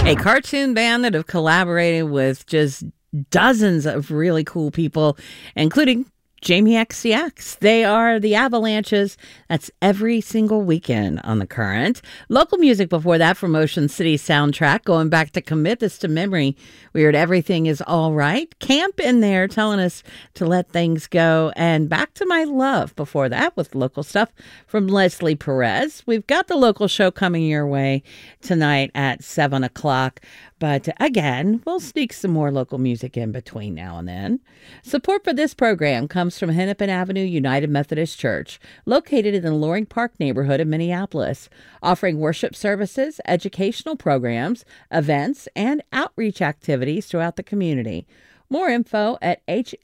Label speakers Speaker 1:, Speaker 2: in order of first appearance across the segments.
Speaker 1: A cartoon band that have collaborated with just dozens of really cool people, including Jamie XCX. They are the Avalanches. That's every single weekend on The Current. Local music before that from Ocean City Soundtrack. Going back to Commit This to Memory. We heard Everything Is All Right. Camp in there telling us to let things go. And Back to My Love before that with local stuff from Leslie Perez. We've got the local show coming your way tonight at 7 o'clock. But again, we'll sneak some more local music in between now and then. Support for this program comes from Hennepin Avenue United Methodist Church, located in the Loring Park neighborhood of Minneapolis, offering worship services, educational programs, events, and outreach activities throughout the community. More info at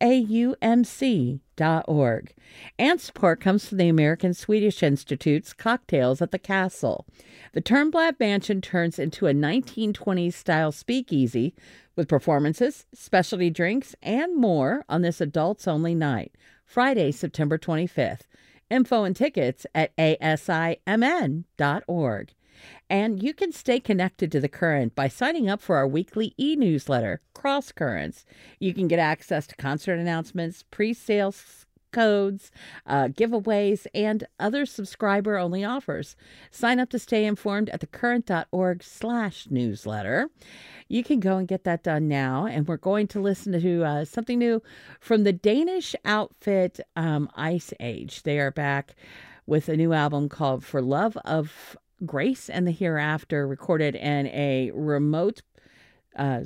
Speaker 1: haumc.org. And support comes from the American Swedish Institute's Cocktails at the Castle. The Turnblad Mansion turns into a 1920s-style speakeasy with performances, specialty drinks, and more on this adults-only night, Friday, September 25th. Info and tickets at asimn.org. And you can stay connected to The Current by signing up for our weekly e-newsletter, Cross Currents. You can get access to concert announcements, pre-sales codes, giveaways, and other subscriber-only offers. Sign up to stay informed at thecurrent.org/newsletter. You can go and get that done now. And we're going to listen to something new from the Danish outfit Ice Age. They are back with a new album called For Love of Grace and the Hereafter, recorded in a remote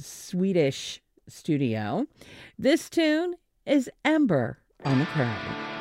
Speaker 1: Swedish studio. This tune is Ember on The Current.